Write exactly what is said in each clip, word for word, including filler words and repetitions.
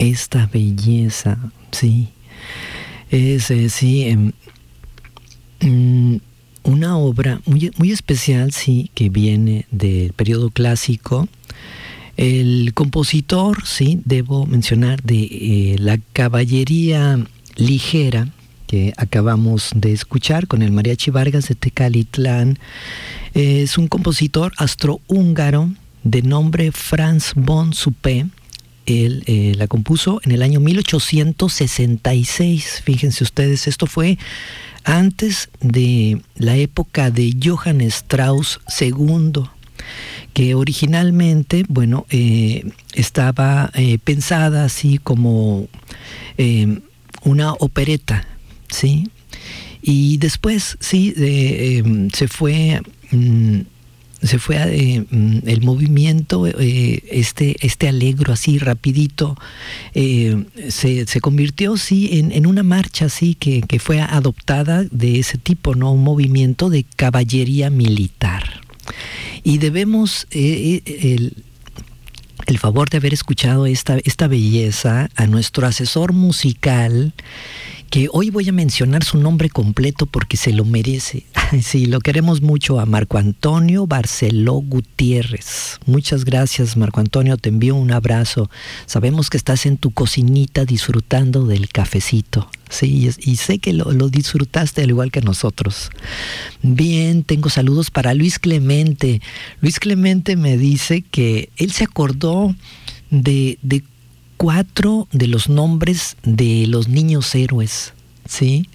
esta belleza, sí. Es, eh, sí, eh, mm, una obra muy, muy especial, sí, que viene del periodo clásico. El compositor, sí, debo mencionar, de eh, la caballería ligera que acabamos de escuchar con el Mariachi Vargas de Tecalitlán, eh, es un compositor austrohúngaro de nombre Franz von Suppé. Él eh, la compuso en el año mil ochocientos sesenta y seis. Fíjense ustedes, esto fue antes de la época de Johann Strauss segundo, que originalmente, bueno, eh, estaba eh, pensada así como eh, una opereta, ¿sí? Y después, sí, eh, eh, se fue... Mm, se fue eh, el movimiento, eh, este, este alegro así rapidito, eh, se, se convirtió sí en, en una marcha así que, que fue adoptada de ese tipo, ¿no? Un movimiento de caballería militar. Y debemos eh, el, el favor de haber escuchado esta, esta belleza a nuestro asesor musical, que hoy voy a mencionar su nombre completo porque se lo merece. Sí, lo queremos mucho, a Marco Antonio Barceló Gutiérrez. Muchas gracias, Marco Antonio, te envío un abrazo. Sabemos que estás en tu cocinita disfrutando del cafecito. Sí, y sé que lo, lo disfrutaste al igual que nosotros. Bien, tengo saludos para Luis Clemente. Luis Clemente me dice que él se acordó de, de cuatro de los nombres de los niños héroes, ¿sí?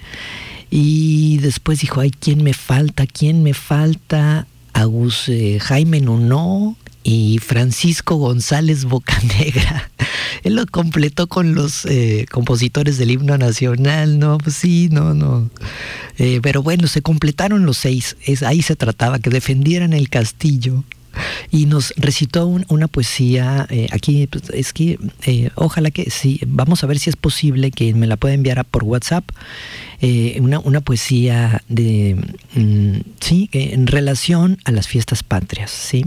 Y después dijo, ay, ¿quién me falta? ¿Quién me falta? Agus, eh, Jaime Nuno y Francisco González Bocanegra. Él lo completó con los eh, compositores del himno nacional, ¿no? Pues sí, no, no. Eh, pero bueno, se completaron los seis. Es, ahí se trataba, que defendieran el castillo. Y nos recitó un, una poesía, eh, aquí pues, es que eh, ojalá que sí, vamos a ver si es posible que me la pueda enviar por WhatsApp, eh, una, una poesía de, mm, sí, eh, en relación a las fiestas patrias, ¿sí?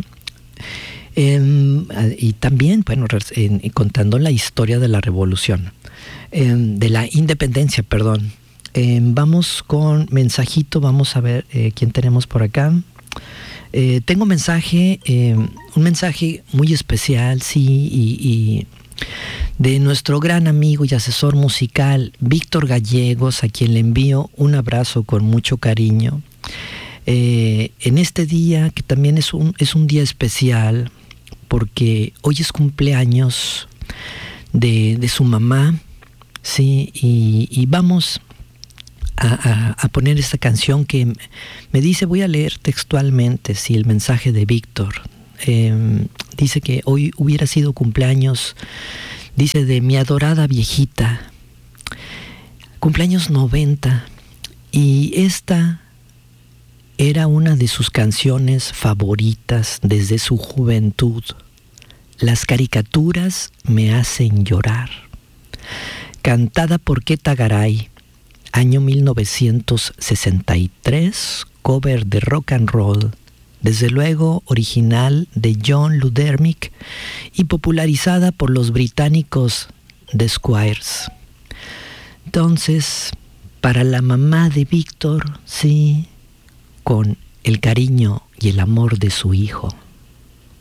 Eh, y también, bueno, en, en, contando la historia de la revolución, eh, de la independencia, perdón. Eh, vamos con mensajito, vamos a ver eh, quién tenemos por acá. Eh, tengo mensaje, eh, un mensaje muy especial, sí, y, y de nuestro gran amigo y asesor musical, Víctor Gallegos, a quien le envío un abrazo con mucho cariño. Eh, en este día, que también es un, es un día especial, porque hoy es cumpleaños de, de su mamá, sí, y, y vamos A, a, a poner esta canción que me dice, voy a leer textualmente, sí, el mensaje de Víctor. Eh, dice que hoy hubiera sido cumpleaños, dice, de mi adorada viejita, cumpleaños noventa, y esta era una de sus canciones favoritas desde su juventud. Las caricaturas me hacen llorar. Cantada por Queta Garay, año mil novecientos sesenta y tres, cover de rock and roll, desde luego original de John Ludermic y popularizada por los británicos The Squires. Entonces, para la mamá de Víctor, sí, con el cariño y el amor de su hijo.